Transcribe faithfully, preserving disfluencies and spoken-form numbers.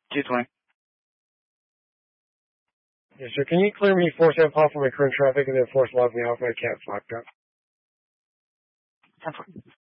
two twenty. Yes, sir. Can you clear me four seven off for my current traffic and then force log me off my cat locked up? ten four.